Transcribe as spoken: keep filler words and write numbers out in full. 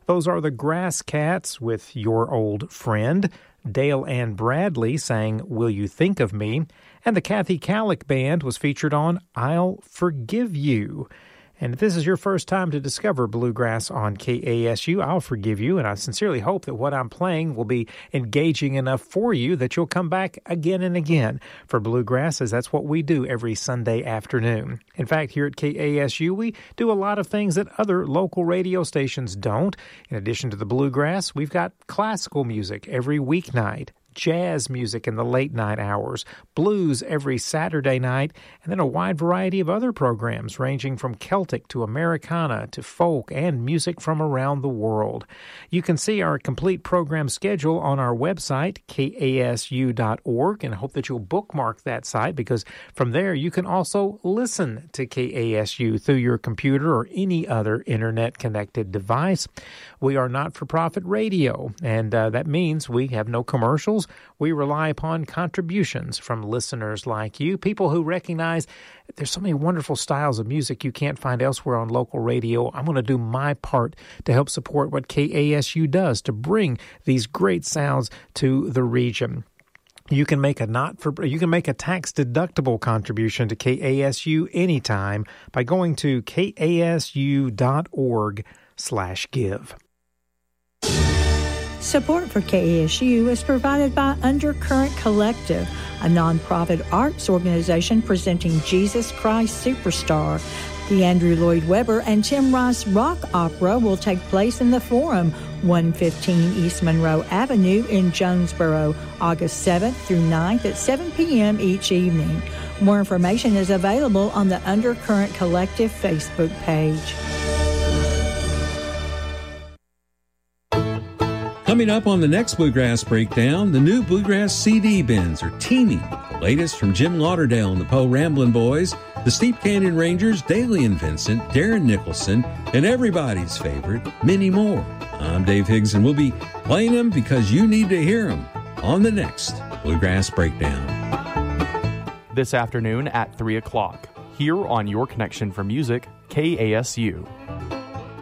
Those are the Grass Cats with Your Old Friend. Dale Ann Bradley sang Will You Think of Me? And the Kathy Kallick Band was featured on I'll Forgive You. And if this is your first time to discover bluegrass on K A S U, I'll forgive you, and I sincerely hope that what I'm playing will be engaging enough for you that you'll come back again and again for bluegrass, as that's what we do every Sunday afternoon. In fact, here at K A S U, we do a lot of things that other local radio stations don't. In addition to the bluegrass, we've got classical music every weeknight, jazz music in the late night hours, blues every Saturday night, and then a wide variety of other programs ranging from Celtic to Americana to folk and music from around the world. You can see our complete program schedule on our website, K A S U dot org, and I hope that you'll bookmark that site, because from there you can also listen to K A S U through your computer or any other internet-connected device. We are not-for-profit radio, and uh, that means we have no commercials. We rely upon contributions from listeners like you, people who recognize there's so many wonderful styles of music you can't find elsewhere on local radio. I'm going to do my part to help support what K A S U does to bring these great sounds to the region. You can make a not for you can make a tax deductible contribution to K A S U anytime by going to K A S U dot org slash give. Support for K A S U is provided by Undercurrent Collective, a nonprofit arts organization presenting Jesus Christ Superstar. The Andrew Lloyd Webber and Tim Rice Rock Opera will take place in the Forum, one fifteen East Monroe Avenue in Jonesboro, August seventh through ninth at seven p.m. each evening. More information is available on the Undercurrent Collective Facebook page. Coming up on the next Bluegrass Breakdown, the new Bluegrass C D bins are teeming. The latest from Jim Lauderdale and the Poe Ramblin' Boys, the Steep Canyon Rangers, Daly and Vincent, Darren Nicholson, and everybody's favorite, many more. I'm Dave Higgs, and we'll be playing them because you need to hear them on the next Bluegrass Breakdown. This afternoon at three o'clock, here on Your Connection for Music, K A S U.